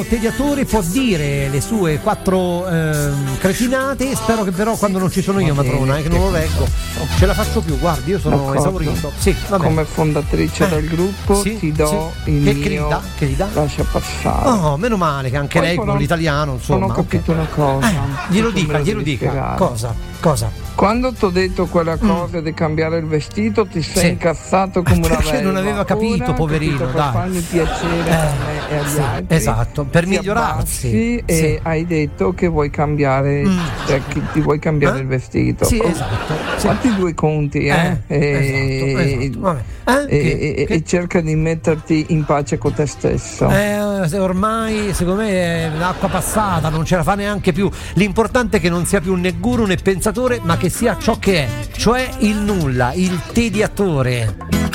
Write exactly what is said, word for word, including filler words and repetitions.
Tediatore può dire le sue quattro ehm, cretinate. Spero che però quando non ci sono io, matrona, eh, che non lo leggo, ce la faccio più. Guardi, io sono D'accordo. esaurito. Sì, vabbè. Come fondatrice Eh, del gruppo sì, ti do sì. il Che mio grida? Che grida? lascia passare. Oh, meno male che anche Poi lei però con l'italiano, insomma. non ho capito ok. una cosa. Eh, glielo Tu me dica, lo glielo devi dica. spiegare. Cosa? Cosa? Quando ti ho detto quella cosa di cambiare il vestito ti sei Sì. incazzato come una Perché non belva. aveva capito, Ora, poverino, capito, dai. per farmi piacere Eh, a me e agli sì, altri, esatto, per ti migliorarsi. abbassi e Sì. hai detto che vuoi cambiare, Mm. cioè che ti vuoi cambiare Eh? il vestito. Sì, Oh, esatto. Sì. Fatti due conti, eh? Eh, e, esatto, esatto. Vabbè. Eh, e- che- e- che- e cerca di metterti in pace con te stesso. Eh, se ormai secondo me è l'acqua passata, non ce la fa neanche più. L'importante è che non sia più né guru né pensatore, ma che sia ciò che è, cioè il nulla, il tediatore.